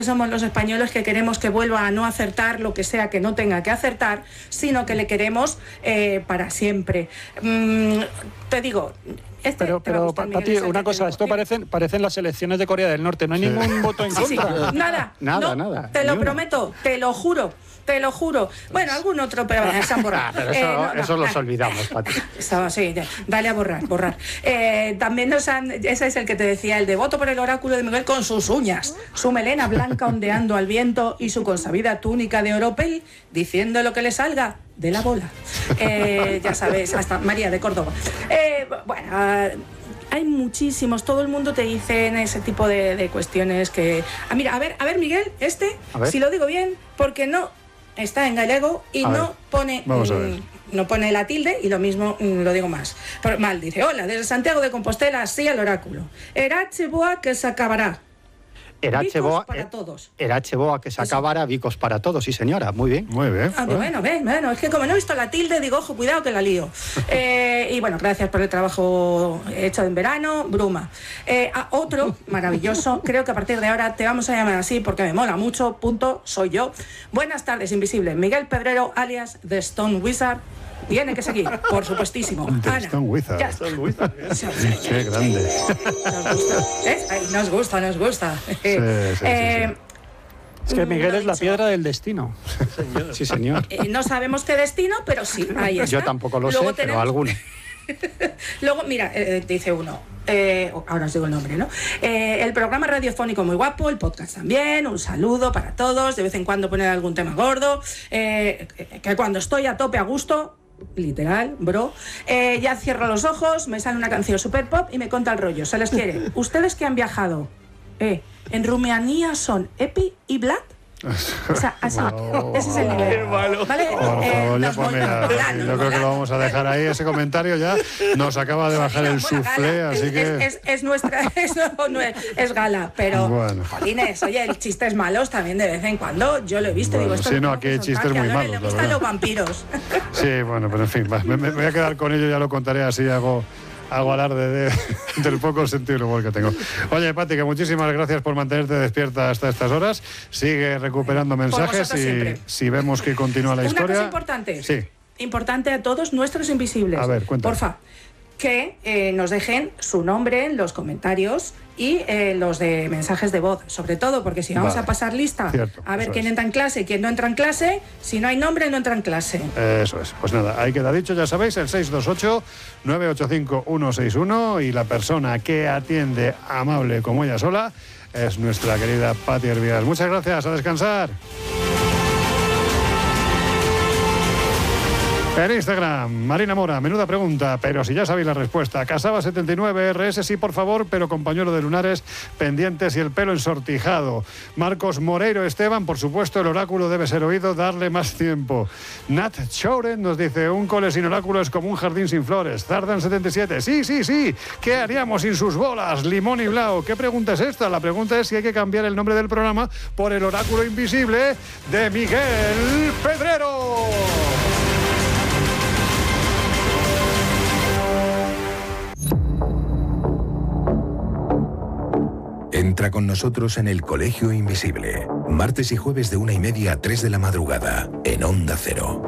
somos los españoles que queremos que vuelva a no acertar lo que sea que no tenga que acertar, sino que le queremos para siempre. Te digo... Pero Pati, una cosa, esto parecen las elecciones de Corea del Norte, no hay ningún voto en contra. Sí. Nada. Te lo prometo, te lo juro. Bueno, algún otro, pero se han borrado. Pero eso los olvidamos, Pati. Sí, dale a borrar. También ese es el que te decía, el de voto por el oráculo de Miguel con sus uñas, su melena blanca ondeando al viento y su consabida túnica de oropel, diciendo lo que le salga de la bola. Ya sabes, hasta María de Córdoba. Hay muchísimos, todo el mundo te dice en ese tipo de cuestiones que... Mira, a ver, Miguel, si lo digo bien, porque no está en gallego y no pone la tilde, y lo mismo lo digo mal, dice: hola, desde Santiago de Compostela, sí al oráculo. Erache boa que se acabará. Vicos para todos. Erache boa que se acabará, vicos para todos, sí señora, muy bien. Bueno, es que como no he visto la tilde, digo, ojo, cuidado que la lío. Y bueno, gracias por el trabajo hecho en verano, Bruma. Otro maravilloso, creo que a partir de ahora te vamos a llamar así porque me mola mucho, soy yo. Buenas tardes, invisible. Miguel Pedrero, alias The Stone Wizard. Tiene que seguir, por supuestísimo. The Stone Wizard. Qué grande. Nos gusta. Sí. Es que Miguel es la piedra del destino. Sí, señor. No sabemos qué destino, pero sí, ahí está. Yo tampoco lo sé, pero alguno. Luego, mira, dice uno, ahora os digo el nombre, ¿no? El programa radiofónico muy guapo, el podcast también, un saludo para todos, de vez en cuando poner algún tema gordo, que cuando estoy a tope a gusto, literal, bro, ya cierro los ojos, me sale una canción super pop y me cuenta el rollo, se les quiere. Ustedes que han viajado en Rumanía son Epi y Vlad. O sea, así, ese es el nivel. ¿Vale? Por favor, ya pues mira, yo creo que lo vamos a dejar ahí, ese comentario ya nos acaba de bajar el soufflé, así que... Es nuestra, eso no es gala, pero, jolines, oye, chistes malos también de vez en cuando, yo lo he visto, digo, esto aquí hay chistes muy malos, le gustan los vampiros. Sí, bueno, pero en fin, me voy a quedar con ello, ya lo contaré, así hago alarde del poco sentido del humor que tengo. Oye, Pati, que muchísimas gracias por mantenerte despierta hasta estas horas. Sigue recuperando mensajes y si vemos que continúa la historia... Una cosa importante. Sí. Importante a todos nuestros invisibles. A ver, cuéntame. Porfa, que nos dejen su nombre en los comentarios y los de mensajes de voz, sobre todo, porque si vamos a pasar lista, a ver quién entra en clase y quién no entra en clase, si no hay nombre, no entra en clase. Eso es. Pues nada, ahí queda dicho, ya sabéis, el 628-985-161 y la persona que atiende, amable como ella sola, es nuestra querida Pati Hervías. Muchas gracias, a descansar. En Instagram, Marina Mora, menuda pregunta, pero si ya sabéis la respuesta. Casaba 79 RS, sí por favor, pero con pañuelo de lunares pendientes y el pelo ensortijado. Marcos Moreiro Esteban, por supuesto, el oráculo debe ser oído, darle más tiempo. Nat Chouren nos dice, un cole sin oráculo es como un jardín sin flores. Zardan 77, sí, ¿qué haríamos sin sus bolas? Limón y Blau, ¿qué pregunta es esta? La pregunta es si hay que cambiar el nombre del programa por el oráculo invisible de Miguel Pedrero. Entra con nosotros en el Colegio Invisible. Martes y jueves de 1:30 a 3 de la madrugada, en Onda Cero.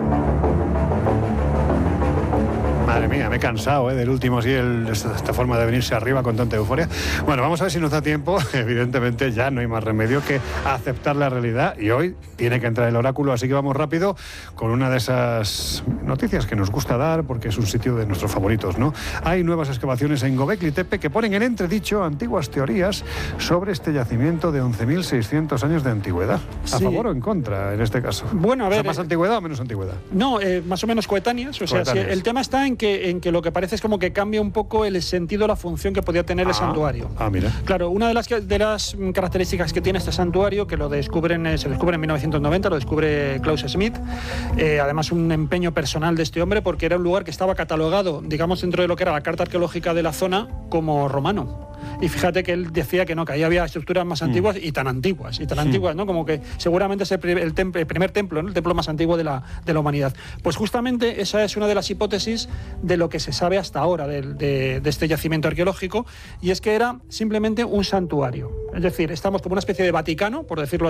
Madre mía, me he cansado del último, sí, esta forma de venirse arriba con tanta euforia. Bueno, vamos a ver si nos da tiempo. Evidentemente ya no hay más remedio que aceptar la realidad y hoy tiene que entrar el oráculo, así que vamos rápido con una de esas noticias que nos gusta dar porque es un sitio de nuestros favoritos, ¿no? Hay nuevas excavaciones en Göbekli Tepe que ponen en entredicho antiguas teorías sobre este yacimiento de 11.600 años de antigüedad. ¿A favor o en contra en este caso? Bueno, a ver... ¿Más antigüedad o menos antigüedad? No, más o menos coetáneas. O sea, el tema está en que lo que parece es como que cambia un poco el sentido, la función que podía tener el santuario. Mira. Claro, una de las características que tiene este santuario, que se descubre en 1990, lo descubre Klaus Schmidt, además un empeño personal de este hombre, porque era un lugar que estaba catalogado, digamos, dentro de lo que era la carta arqueológica de la zona, como romano. Y fíjate que él decía que no, que ahí había estructuras más antiguas y tan antiguas, ¿no? Como que seguramente es el primer templo, ¿no? El templo más antiguo de la humanidad. Pues justamente esa es una de las hipótesis de lo que se sabe hasta ahora de este yacimiento arqueológico, y es que era simplemente un santuario. Es decir, estamos como una especie de Vaticano, por decirlo así,